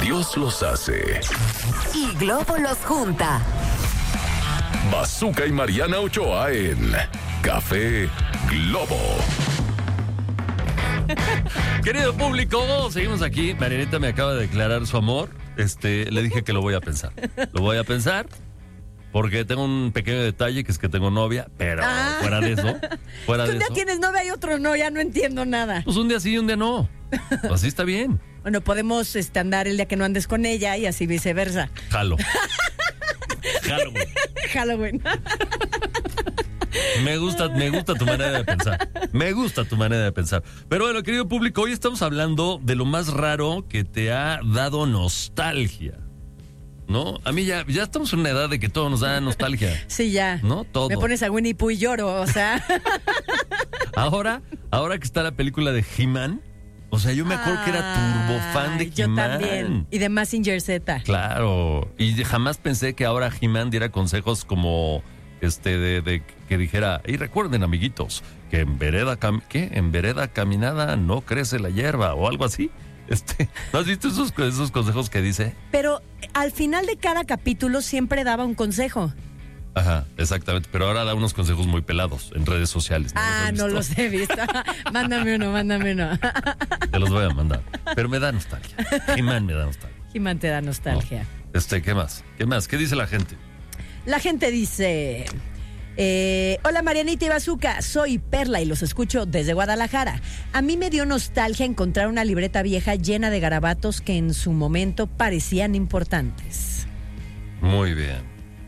Dios los hace y Globo los junta. Bazooka y Mariana Ochoa en Café Globo. Querido público, seguimos aquí. Marianita me acaba de declarar su amor. Le dije que lo voy a pensar. Lo voy a pensar porque tengo un pequeño detalle, que es que tengo novia, pero fuera de eso. Un día tienes novia y otro no, ya no entiendo nada. Pues un día sí y un día no. Así está bien. Bueno, podemos andar el día que no andes con ella y así viceversa. Jalo. Halloween. Me gusta tu manera de pensar. Me gusta tu manera de pensar. Pero bueno, querido público, hoy estamos hablando de lo más raro que te ha dado nostalgia. ¿No? A mí ya estamos en una edad de que todo nos da nostalgia. Sí, ya. ¿No? Todo. Me pones a Winnie Pooh y lloro, o sea. Ahora que está la película de He-Man, o sea, yo me acuerdo que era turbo fan de He-Man. Yo también. Y de Mazinger Z. Claro. Y jamás pensé que ahora He-Man diera consejos como de que dijera, y recuerden, amiguitos, que en vereda caminada no crece la hierba, o algo así. ¿No has visto esos consejos que dice? Pero al final de cada capítulo siempre daba un consejo. Ajá, exactamente. Pero ahora da unos consejos muy pelados en redes sociales. No los he visto. Mándame uno. Te los voy a mandar. Pero me da nostalgia. He-Man me da nostalgia. He-Man te da nostalgia. No. ¿Qué más? ¿Qué dice la gente? La gente dice... hola Marianita y Bazooka, soy Perla y los escucho desde Guadalajara. A mí me dio nostalgia encontrar una libreta vieja llena de garabatos que en su momento parecían importantes. Muy bien.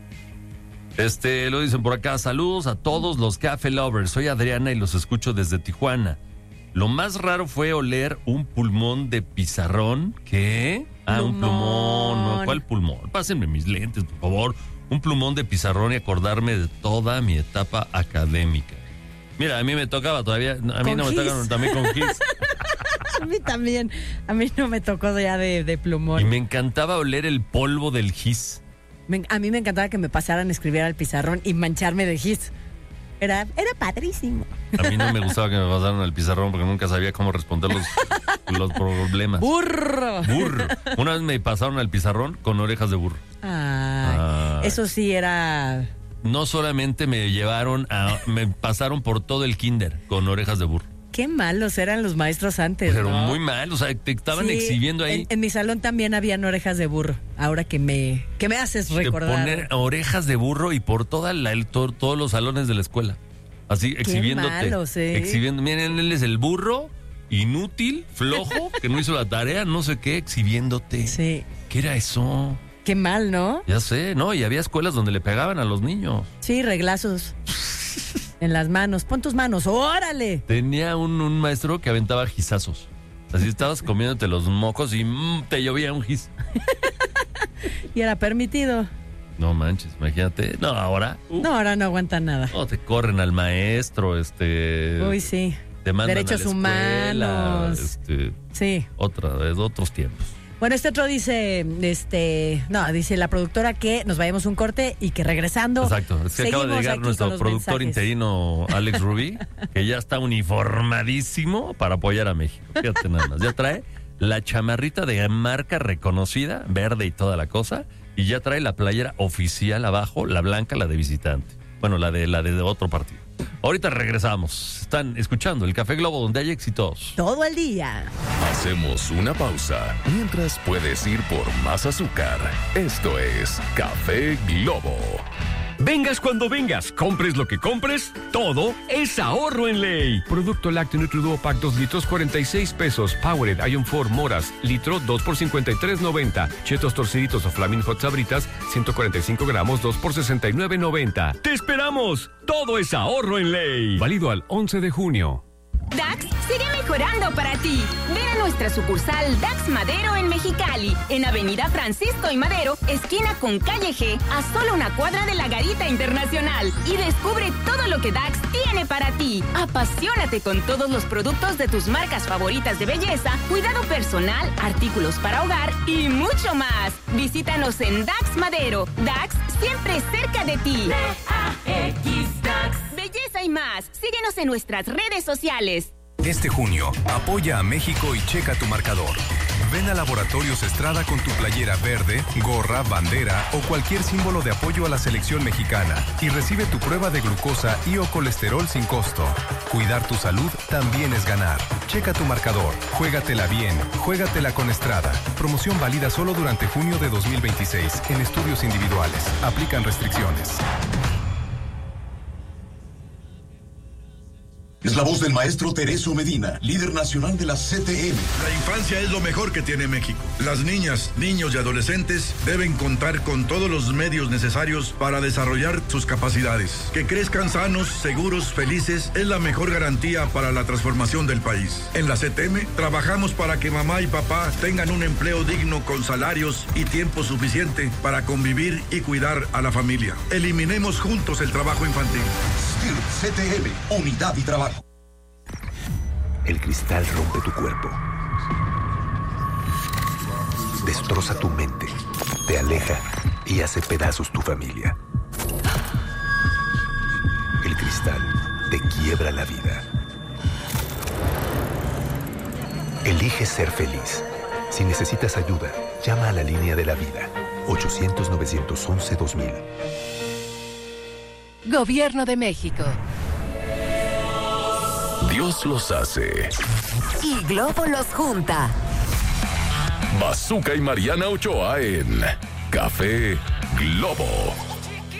Lo dicen por acá, saludos a todos los Café Lovers. Soy Adriana y los escucho desde Tijuana. Lo más raro fue oler un pulmón de pizarrón. ¿Qué? Un plumón. No, ¿cuál pulmón? Pásenme mis lentes, por favor. Un plumón de pizarrón y acordarme de toda mi etapa académica. Mira, a mí me tocaba todavía. A mí no me tocaron también con Gis. A mí también. A mí no me tocó ya de plumón. Y me encantaba oler el polvo del Gis. A mí me encantaba que me pasaran a escribir al pizarrón y mancharme de Gis. Era padrísimo. A mí no me gustaba que me pasaran al pizarrón porque nunca sabía cómo responder los problemas. ¡Burro! Una vez me pasaron al pizarrón con orejas de burro. Eso sí era... No solamente me pasaron por todo el kinder con orejas de burro. Qué malos eran los maestros antes, Pero ¿no? muy mal, o sea, te estaban exhibiendo ahí. En mi salón también habían orejas de burro. Ahora que me haces recordar. Poner orejas de burro y por todos los salones de la escuela. Así, exhibiéndote. Qué malos, exhibiendo. Miren, él es el burro, inútil, flojo, que no hizo la tarea, no sé qué, exhibiéndote. Sí. ¿Qué era eso? Qué mal, ¿no? Ya sé, ¿no? Y había escuelas donde le pegaban a los niños. Sí, reglazos. En las manos. Pon tus manos, ¡órale! Tenía un maestro que aventaba gizazos. Así estabas comiéndote los mocos y te llovía un giz. Y era permitido. No manches, imagínate. No, ahora. No, ahora no aguantan nada. No, te corren al maestro, Uy, sí. Te mandan derechos a la escuela, humanos. Sí. De otros tiempos. Bueno, otro dice, dice la productora que nos vayamos un corte y que regresando. Exacto, es que acaba de llegar nuestro productor interino, Alex Rubí, que ya está uniformadísimo para apoyar a México. Fíjate nada más, ya trae la chamarrita de marca reconocida, verde y toda la cosa, y ya trae la playera oficial abajo, la blanca, la de visitante. Bueno, la de otro partido. Ahorita regresamos. Están escuchando el Café Globo, donde hay éxitos todo el día. Hacemos una pausa mientras puedes ir por más azúcar. Esto es Café Globo. Vengas cuando vengas, compres lo que compres, todo es ahorro en ley. Producto lácteo Nutriduo Pack 2 litros, 46 pesos. Powered Iron 4 Moras, litro, 2 por 53.90. Chetos torciditos o Flaming Hot Sabritas, 145 gramos, 2 por 69.90. ¡Te esperamos! Todo es ahorro en ley. Válido al 11 de junio. DAX sigue mejorando para ti. Ven a nuestra sucursal DAX Madero en Mexicali, en Avenida Francisco y Madero, esquina con Calle G, a solo una cuadra de la Garita Internacional. Y descubre todo lo que DAX tiene para ti. Apasionate con todos los productos de tus marcas favoritas de belleza, cuidado personal, artículos para hogar y mucho más. Visítanos en DAX Madero. DAX siempre cerca de ti. DAX DAX. Belleza y más. Síguenos en nuestras redes sociales. Este junio, apoya a México y checa tu marcador. Ve Ven a Laboratorios Estrada con tu playera verde, gorra, bandera o cualquier símbolo de apoyo a la selección mexicana y recibe tu prueba de glucosa y o colesterol sin costo. Cuidar tu salud también es ganar. Checa tu marcador, juégatela bien, juégatela con Estrada. Promoción válida solo durante junio de 2026 en estudios individuales. Aplican restricciones. Es la voz del maestro Tereso Medina, líder nacional de la CTM. La infancia es lo mejor que tiene México. Las niñas, niños y adolescentes deben contar con todos los medios necesarios para desarrollar sus capacidades. Que crezcan sanos, seguros, felices es la mejor garantía para la transformación del país. En la CTM trabajamos para que mamá y papá tengan un empleo digno con salarios y tiempo suficiente para convivir y cuidar a la familia. Eliminemos juntos el trabajo infantil. CTM, unidad y trabajo. El cristal rompe tu cuerpo, destroza tu mente, te aleja y hace pedazos tu familia. El cristal te quiebra la vida. Elige ser feliz. Si necesitas ayuda, llama a la línea de la vida. 800-911-2000. Gobierno de México. Dios los hace. Y Globo los junta. Bazooka y Mariana Ochoa en Café Globo.